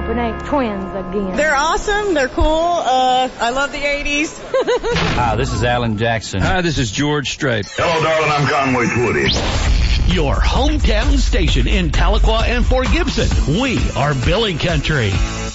hope it ain't twins again. They're awesome. They're cool. I love the 80s. Hi, this is Alan Jackson. Hi, this is George Strait. Hello, darling. I'm Conway Twitty. Your hometown station in Tahlequah and Fort Gibson. We are Billy Country.